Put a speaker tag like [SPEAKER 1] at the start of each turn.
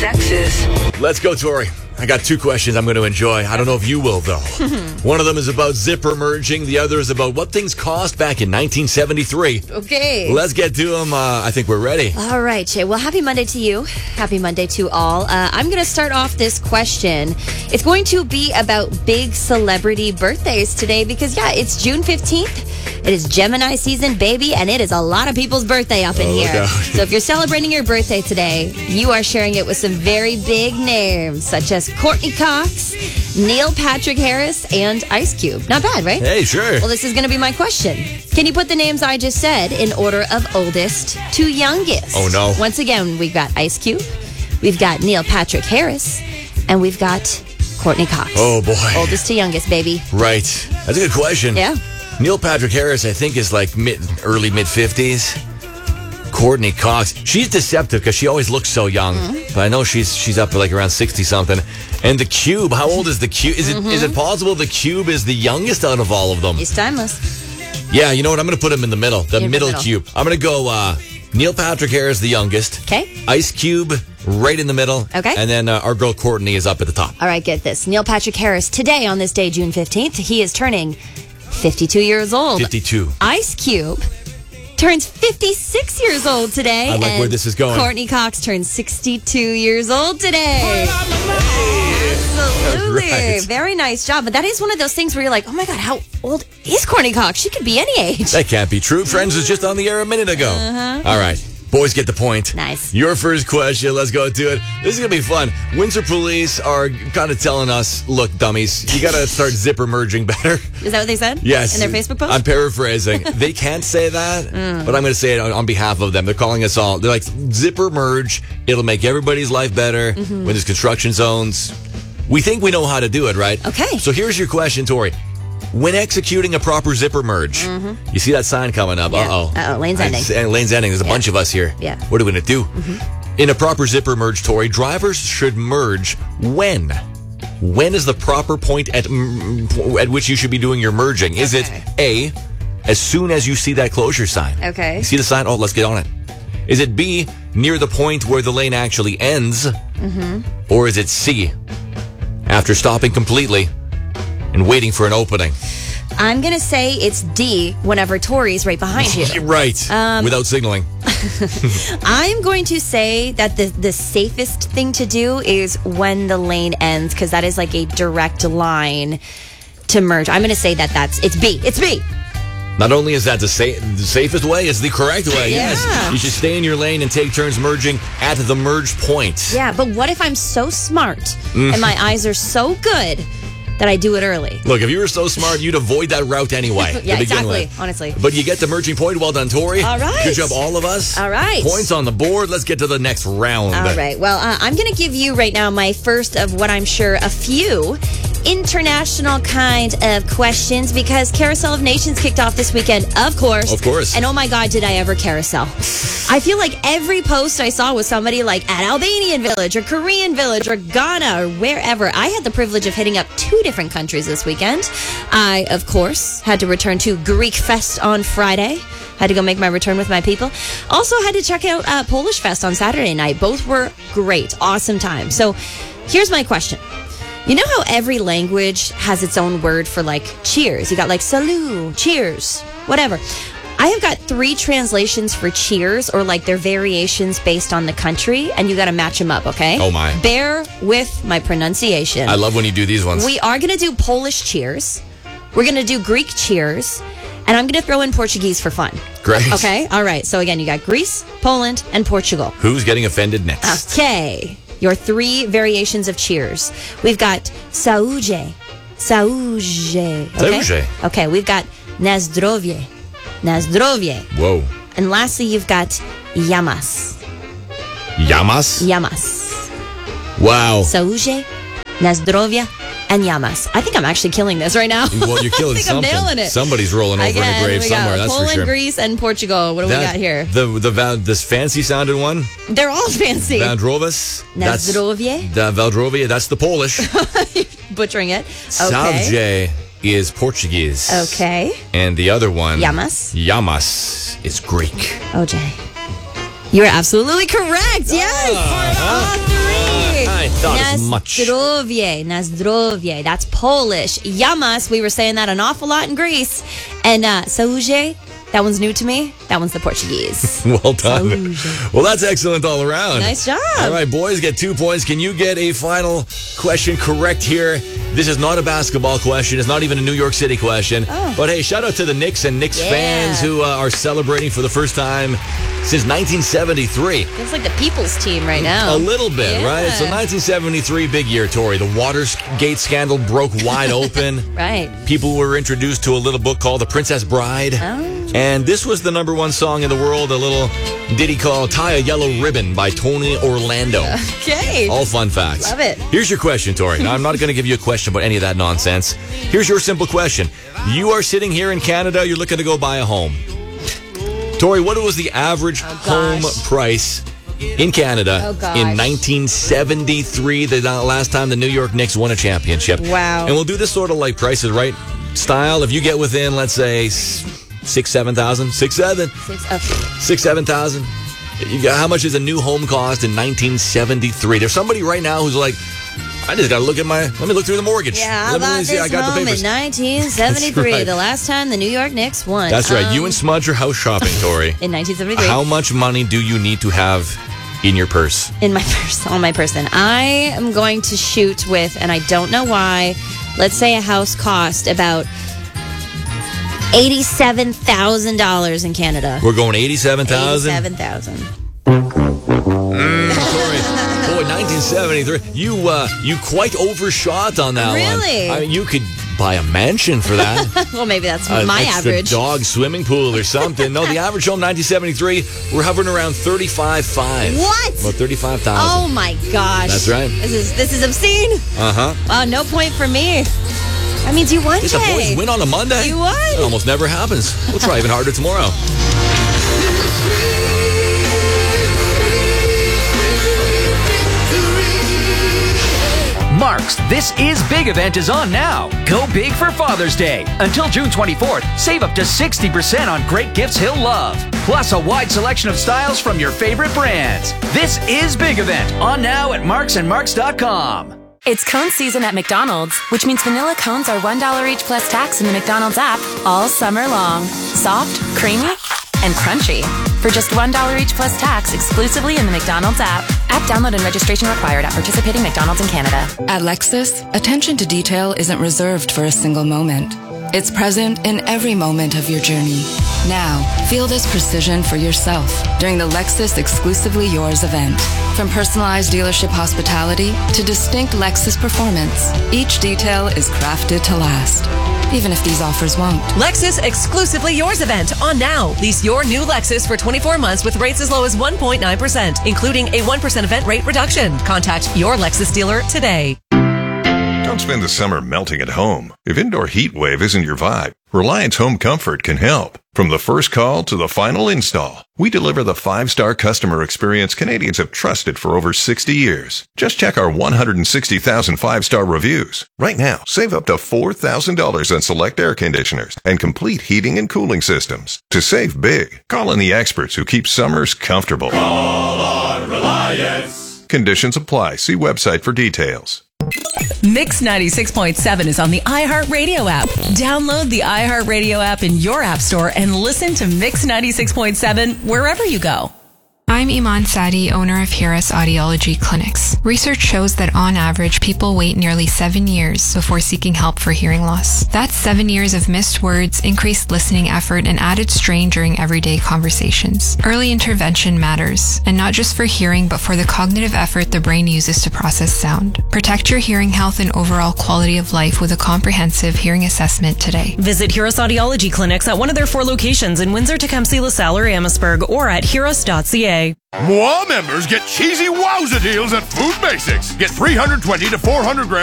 [SPEAKER 1] sexes.
[SPEAKER 2] Let's go, Tori. I got two questions I'm going to enjoy. I don't know if you will, though. One of them is about zipper merging. The other is about what things cost back in 1973.
[SPEAKER 3] Okay.
[SPEAKER 2] Let's get to them. I think we're ready.
[SPEAKER 3] All right, Jay. Well, happy Monday to you. Happy Monday to all. I'm going to start off this question. It's going to be about big celebrity birthdays today because, yeah, it's June 15th. It is Gemini season, baby, and it is a lot of people's birthday up in here. So if you're celebrating your birthday today, you are sharing it with some very big names, such as Courtney Cox, Neil Patrick Harris, and Ice Cube. Not bad, right?
[SPEAKER 2] Hey, sure.
[SPEAKER 3] Well, this is going to be my question. Can you put the names I just said in order of oldest to youngest?
[SPEAKER 2] Oh, no.
[SPEAKER 3] Once again, we've got Ice Cube, we've got Neil Patrick Harris, and we've got Courtney Cox.
[SPEAKER 2] Oh, boy.
[SPEAKER 3] Oldest to youngest, baby.
[SPEAKER 2] Right. That's a good question.
[SPEAKER 3] Yeah.
[SPEAKER 2] Neil Patrick Harris, I think, is like early mid-50s. Courtney Cox, she's deceptive because she always looks so young. But I know she's up to like around 60-something. And the Cube, how old is the Cube? Is it possible the Cube is the youngest out of all of them?
[SPEAKER 3] He's timeless.
[SPEAKER 2] Yeah, you know what? I'm going to put him in the middle. The middle Cube. I'm going to go Neil Patrick Harris, the youngest.
[SPEAKER 3] Okay.
[SPEAKER 2] Ice Cube, right in the middle.
[SPEAKER 3] Okay.
[SPEAKER 2] And then our girl Courtney is up at the top.
[SPEAKER 3] All right, get this. Neil Patrick Harris, today on this day, June 15th, he is turning 52 years old.
[SPEAKER 2] 52.
[SPEAKER 3] Ice Cube turns 56 years old today.
[SPEAKER 2] I like where this is going.
[SPEAKER 3] Courtney Cox turns 62 years old today. Absolutely.
[SPEAKER 2] Right.
[SPEAKER 3] Very nice job. But that is one of those things where you're like, oh my God, how old is Courtney Cox? She could be any age.
[SPEAKER 2] That can't be true. Friends was just on the air a minute ago. All right. Boys get the point.
[SPEAKER 3] Nice.
[SPEAKER 2] Your first question. Let's go to it. This is going to be fun. Windsor Police are kind of telling us, look, dummies, you got to start zipper merging better.
[SPEAKER 3] Is that what they said?
[SPEAKER 2] Yes.
[SPEAKER 3] In their Facebook post?
[SPEAKER 2] I'm paraphrasing. They can't say that, but I'm going to say it on behalf of them. They're calling us all. They're like, zipper merge. It'll make everybody's life better when there's construction zones. We think we know how to do it, right?
[SPEAKER 3] Okay.
[SPEAKER 2] So here's your question, Tori. When executing a proper zipper merge, you see that sign coming up.
[SPEAKER 3] Yeah.
[SPEAKER 2] Uh-oh.
[SPEAKER 3] Uh-oh, lane's ending.
[SPEAKER 2] Lane's ending. There's a bunch of us here.
[SPEAKER 3] Yeah.
[SPEAKER 2] What are we going to do? In a proper zipper merge, Tori, drivers should merge when? When is the proper point at which you should be doing your merging? Is it A, as soon as you see that closure sign?
[SPEAKER 3] Okay.
[SPEAKER 2] You see the sign? Oh, let's get on it. Is it B, near the point where the lane actually ends? Or is it C, after stopping completely and waiting for an opening?
[SPEAKER 3] I'm going to say it's D whenever Tori's right behind you.
[SPEAKER 2] Right. Without signaling.
[SPEAKER 3] I'm going to say that the safest thing to do is when the lane ends, because that is like a direct line to merge. I'm going to say it's B. It's B.
[SPEAKER 2] Not only is that the safest way, it's the correct way. Yes. You should stay in your lane and take turns merging at the merge point.
[SPEAKER 3] Yeah, but what if I'm so smart and my eyes are so good that I do it early?
[SPEAKER 2] Look, if you were so smart, you'd avoid that route anyway.
[SPEAKER 3] Yeah,
[SPEAKER 2] to begin
[SPEAKER 3] exactly,
[SPEAKER 2] with.
[SPEAKER 3] honestly.
[SPEAKER 2] But you get the merging point. Well done, Tori.
[SPEAKER 3] All right.
[SPEAKER 2] Good job, all of us.
[SPEAKER 3] All right.
[SPEAKER 2] Points on the board. Let's get to the next round.
[SPEAKER 3] All right. Well, I'm going to give you right now my first of what I'm sure a few international kind of questions, because Carousel of Nations kicked off this weekend, of course.
[SPEAKER 2] Of course.
[SPEAKER 3] And oh my God, did I ever carousel. I feel like every post I saw was somebody like at Albanian Village or Korean Village or Ghana or wherever. I had the privilege of hitting up 2 different countries this weekend. I, of course, had to return to Greek Fest on Friday. Had to go make my return with my people. Also had to check out Polish Fest on Saturday night. Both were great. Awesome time. So here's my question. You know how every language has its own word for like cheers? You got like salut, cheers, whatever. I have got 3 translations for cheers, or like their variations based on the country, and you got to match them up, okay?
[SPEAKER 2] Oh my.
[SPEAKER 3] Bear with my pronunciation.
[SPEAKER 2] I love when you do these ones.
[SPEAKER 3] We are going to do Polish cheers. We're going to do Greek cheers. And I'm going to throw in Portuguese for fun.
[SPEAKER 2] Great.
[SPEAKER 3] Okay? All right. So again, you got Greece, Poland, and Portugal.
[SPEAKER 2] Who's getting offended next?
[SPEAKER 3] Okay. Your 3 variations of cheers. We've got saúde. Saúde. Okay?
[SPEAKER 2] Saúde.
[SPEAKER 3] Okay, we've got na zdrowie. Na zdrowie.
[SPEAKER 2] Whoa.
[SPEAKER 3] And lastly, you've got yamas.
[SPEAKER 2] Yamas?
[SPEAKER 3] Yamas.
[SPEAKER 2] Wow.
[SPEAKER 3] Saúde, na zdrowie, and yamas. I think I'm actually killing this right now.
[SPEAKER 2] Well, you're killing
[SPEAKER 3] I think
[SPEAKER 2] something.
[SPEAKER 3] I'm nailing it.
[SPEAKER 2] Somebody's rolling over in a grave somewhere, that's
[SPEAKER 3] Poland,
[SPEAKER 2] for sure.
[SPEAKER 3] Greece, and Portugal. What do we got here?
[SPEAKER 2] This fancy sounding one?
[SPEAKER 3] They're all fancy.
[SPEAKER 2] Valdrovas.
[SPEAKER 3] Na zdrowie.
[SPEAKER 2] Valdrovia, that's the Polish.
[SPEAKER 3] Butchering it.
[SPEAKER 2] Saúde is Portuguese.
[SPEAKER 3] Okay.
[SPEAKER 2] And the other one,
[SPEAKER 3] Yamas.
[SPEAKER 2] Yamas, is Greek.
[SPEAKER 3] OJ. You're absolutely correct. Yes. All 3. Nazdrowie. Nazdrowie. That's Polish. Yamas, we were saying that an awful lot in Greece. And Saúde, that one's new to me. That one's the Portuguese.
[SPEAKER 2] Well done.
[SPEAKER 3] Saúde.
[SPEAKER 2] Well, that's excellent all around.
[SPEAKER 3] Nice job.
[SPEAKER 2] All right, boys, get 2 points. Can you get a final question correct here? This is not a basketball question. It's not even a New York City question.
[SPEAKER 3] Oh.
[SPEAKER 2] But hey, shout out to the Knicks and Knicks fans who are celebrating for the first time since 1973.
[SPEAKER 3] It's like the people's team right now.
[SPEAKER 2] A little bit,
[SPEAKER 3] Yeah.
[SPEAKER 2] right? So 1973, big year, Tori. The Watergate scandal broke wide open.
[SPEAKER 3] Right.
[SPEAKER 2] People were introduced to a little book called The Princess Bride.
[SPEAKER 3] Oh.
[SPEAKER 2] And this was the #1 song in the world, a little ditty called Tie a Yellow Ribbon by Tony Orlando.
[SPEAKER 3] Okay.
[SPEAKER 2] All fun facts.
[SPEAKER 3] Love it.
[SPEAKER 2] Here's your question, Tori. Now, I'm not going to give you a question about any of that nonsense. Here's your simple question. You are sitting here in Canada. You're looking to go buy a home. Tori, what was the average home price in Canada in 1973, the last time the New York Knicks won a championship?
[SPEAKER 3] Wow.
[SPEAKER 2] And we'll do this sort of like Price is Right style. If you get within, let's say, 7,000. 7,000. How much does a new home cost in 1973? There's somebody right now who's like, I just got to let me look through the mortgage.
[SPEAKER 3] Yeah, how
[SPEAKER 2] Let me
[SPEAKER 3] about
[SPEAKER 2] see, I
[SPEAKER 3] this
[SPEAKER 2] got the
[SPEAKER 3] home in
[SPEAKER 2] papers.
[SPEAKER 3] 1973,
[SPEAKER 2] That's right.
[SPEAKER 3] the last time the New York Knicks won.
[SPEAKER 2] That's right. You and Smudge are house shopping, Tori.
[SPEAKER 3] In 1973.
[SPEAKER 2] How much money do you need to have in your purse?
[SPEAKER 3] In my purse, on my person. I am going to shoot with, and I don't know why, let's say a house cost about $87,000 in Canada.
[SPEAKER 2] We're going 87,000?
[SPEAKER 3] 87,000.
[SPEAKER 2] Tori, boy, 1973. You quite overshot on that one.
[SPEAKER 3] Really?
[SPEAKER 2] I mean, you could buy a mansion for that.
[SPEAKER 3] Well, maybe that's
[SPEAKER 2] An
[SPEAKER 3] my
[SPEAKER 2] extra
[SPEAKER 3] average.
[SPEAKER 2] dog swimming pool or something. No, the average home 1973, we're hovering around 35,500.
[SPEAKER 3] What?
[SPEAKER 2] About 35,000.
[SPEAKER 3] Oh my gosh.
[SPEAKER 2] That's right.
[SPEAKER 3] This is obscene.
[SPEAKER 2] Uh-huh.
[SPEAKER 3] Wow, no point for me. That means you won,
[SPEAKER 2] Did the boys
[SPEAKER 3] Jay.
[SPEAKER 2] win on a Monday?
[SPEAKER 3] You won.
[SPEAKER 2] It almost never happens. We'll try even harder tomorrow.
[SPEAKER 1] Mark's This Is Big event is on now. Go big for Father's Day. Until June 24th, save up to 60% on great gifts he'll love. Plus a wide selection of styles from your favorite brands. This Is Big event on now at marksandmarks.com.
[SPEAKER 4] It's cone season at McDonald's, which means vanilla cones are $1 each plus tax in the McDonald's app all summer long. Soft, creamy, and crunchy. For just $1 each plus tax exclusively in the McDonald's app. App download and registration required at participating McDonald's in Canada.
[SPEAKER 5] At Lexus, attention to detail isn't reserved for a single moment. It's present in every moment of your journey. Now, feel this precision for yourself during the Lexus Exclusively Yours event. From personalized dealership hospitality to distinct Lexus performance, each detail is crafted to last, even if these offers won't.
[SPEAKER 6] Lexus Exclusively Yours event on now. Lease your new Lexus for 24 months with rates as low as 1.9%, including a 1% event rate reduction. Contact your Lexus dealer today.
[SPEAKER 7] Don't spend the summer melting at home. If indoor heat wave isn't your vibe, Reliance Home Comfort can help. From the first call to the final install, we deliver the 5-star customer experience Canadians have trusted for over 60 years. Just check our 160,000 5-star reviews. Right now, save up to $4,000 on select air conditioners and complete heating and cooling systems. To save big, call on the experts who keep summers comfortable. Call on Reliance. Conditions apply. See website for details.
[SPEAKER 6] Mix 96.7 is on the iHeartRadio app. Download the iHeartRadio app in your app store and listen to Mix 96.7 wherever you go.
[SPEAKER 8] I'm Iman Sadi, owner of Hiras Audiology Clinics. Research shows that on average, people wait nearly 7 years before seeking help for hearing loss. That's 7 years of missed words, increased listening effort, and added strain during everyday conversations. Early intervention matters, and not just for hearing, but for the cognitive effort the brain uses to process sound. Protect your hearing health and overall quality of life with a comprehensive hearing assessment today.
[SPEAKER 6] Visit Hiras Audiology Clinics at one of their 4 locations in Windsor, Tecumseh, LaSalle, or Amherstburg, or at hiras.ca.
[SPEAKER 9] Moi members get cheesy wowza deals at Food Basics. Get 320 to 400 grams